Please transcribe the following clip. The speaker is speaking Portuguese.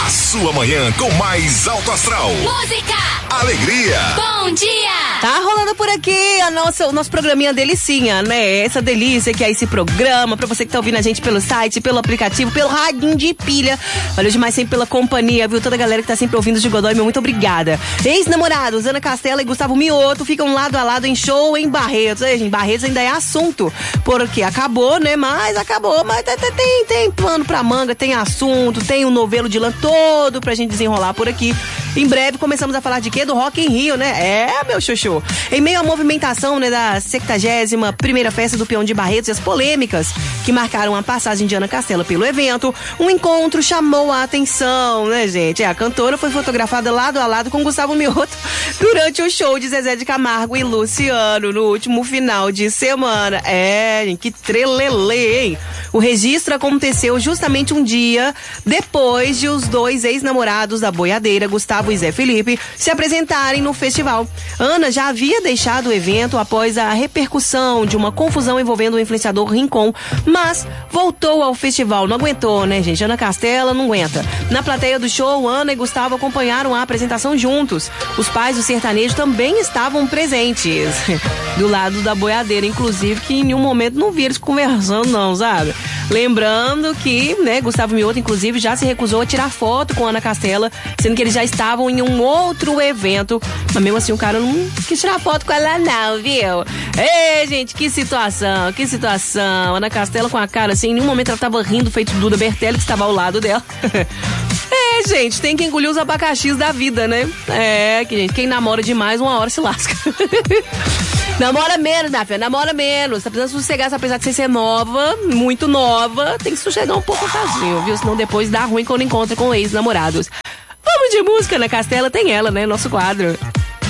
A sua manhã com mais alto astral. Música, alegria, bom dia. Tá rolando por aqui o nosso programinha Delicinha, né? Essa delícia que é esse programa, pra você que tá ouvindo a gente pelo site, pelo aplicativo, pelo radinho de pilha. Valeu demais sempre pela companhia, viu? Toda a galera que tá sempre ouvindo de Godói, meu muito obrigada. Ex-namorados, Ana Castela e Gustavo Mioto ficam lado a lado em show em Barretos. Em Barretos ainda é assunto, porque acabou, né? Mas tem pano pra manga, tem assunto, tem um novelo de lã todo pra gente desenrolar por aqui. Em breve começamos a falar de quê? Do Rock in Rio, né? É, meu chuchu. Em meio à movimentação, né, da 71ª Festa do Peão de Barretos e as polêmicas que marcaram a passagem de Ana Castela pelo evento, um encontro chamou a atenção, né, gente? A cantora foi fotografada lado a lado com Gustavo Mioto durante o show de Zezé de Camargo e Luciano no último final de semana. É, gente, que trelelê, hein? O registro aconteceu justamente um dia depois de os dois ex-namorados da boiadeira, Gustavo e Zé Felipe, se apresentarem no festival. Ana já havia deixado o evento após a repercussão de uma confusão envolvendo o influenciador Rincon, mas voltou ao festival. Não aguentou, né, gente? Ana Castela não aguenta. Na plateia do show, Ana e Gustavo acompanharam a apresentação juntos. Os pais do sertanejo também estavam presentes. Do lado da boiadeira, inclusive, que em nenhum momento não vi eles conversando, não, sabe? Lembrando que, né, Gustavo Mioto, inclusive, já se recusou a tirar foto com Ana Castela, sendo que eles já estavam em um outro evento. Mas mesmo assim o cara não quis tirar foto com ela não, viu? Ei, gente, que situação, que situação. Ana Castela com a cara assim, em nenhum momento ela tava rindo, feito Duda Bertelli, que estava ao lado dela. É, gente, tem que engolir os abacaxis da vida, né? É, que gente, quem namora demais, uma hora se lasca. Namora menos, né, filha? Namora menos. Tá precisando sossegar, apesar de você ser nova, muito nova, tem que sossegar um pouco sozinho, viu? Senão depois dá ruim quando encontra com ex-namorados. Vamos de música, Ana Castela tem ela, né? Nosso quadro.